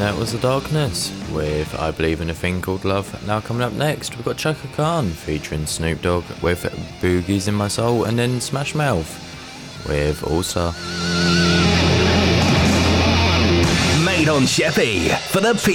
that was The Darkness with I Believe in a Thing Called Love. Now coming up next, we've got Chaka Khan featuring Snoop Dogg with Boogies in My Soul, and then Smash Mouth with All Star. Made on Sheppy for the people.